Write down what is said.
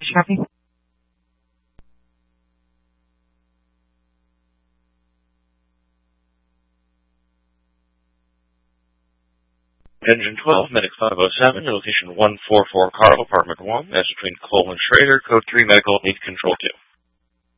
copy. Engine 12, Medic 507, location 144 Carl, Apartment 1. That's between Cole and Schrader, Code 3 Medical, need Control 2.